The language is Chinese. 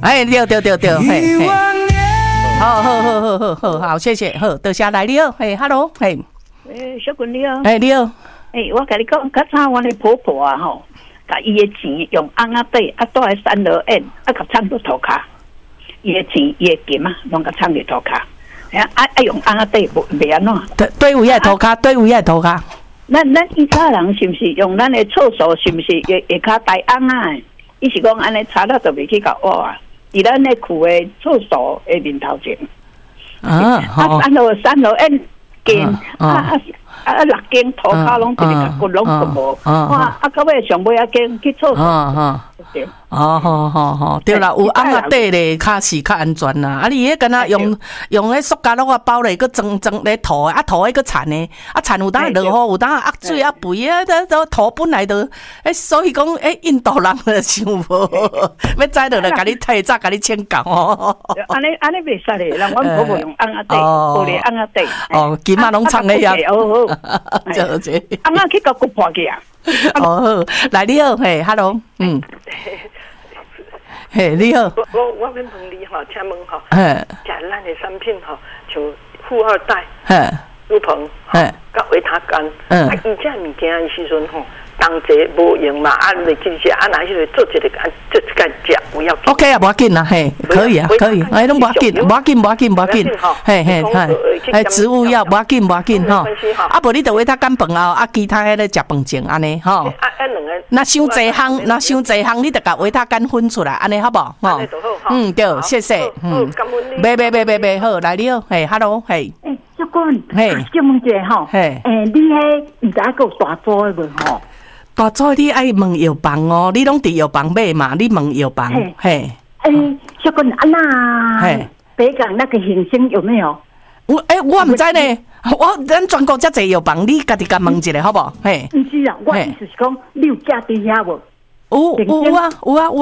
哎，对，嘿，好，谢谢，好，多谢来你好，嘿 ，hello， 嘿， 小君你好， 你好， 我跟你讲，较早我的婆婆啊吼，甲伊的钱用红仔底啊，倒来3落眼，啊，甲藏到涂骹，伊的钱伊的金啊，拢甲藏伫涂骹，用红仔底袂安怎？ 对位涂骹，对位涂骹。 咱以前人是毋是用咱的厕所？是毋是下骹带红仔？伊是讲安尼擦了就袂去甲挖啊？伫咱的厝的厕所的面头前。3落眼金6间涂骹拢一个甲骨拢都无，哇！到尾上尾间去厕所。 对啦，有红仔底咧，较是较安全啦。啊，你迄敢若用迄塑胶袋包咧，佮装咧涂啊涂迄个铲咧，啊铲有当落雨，有当压水啊肥啊，都涂本来都，所以讲印度人就想无，要知道就甲你提早甲你请教哦。 安尼袂使咧，人阮婆婆用红仔底，玻璃红仔底。 金仔拢藏咧遐。 红仔去甲骨破去啊！ 来你好，嘿 ，hello， 嘿，你好。 我要问你哈，请问哈，食咱的产品哈，像富二代、猪棚、甲维他干，伊这物件的时阵吼，当节无用嘛，你真是拿迄个做一个做一干食，不要。OK 啊，无要紧啦，嘿，可以啊，可以，拢无要紧，嘿，植物药无要紧吼，啊，无你就为他干饭后，啊，其他迄个食饭前安尼吼。那伤济项，你就甲维他干分出来，安尼好无？吼，对，谢谢，别，好，来你好，嘿 ，hello， 嘿。 小君，叫问一下吼，你迄毋知有大组的无吼？ 大组你爱问药房哦，你拢伫药房买嘛？你问药房，嘿。 小君，那北港那个行星有没有？ 我唔知呢，咱全国遮济药房，你家己甲问一下好不好？嘿， 唔是啊，我意思是讲，你有食伫遐无？ 有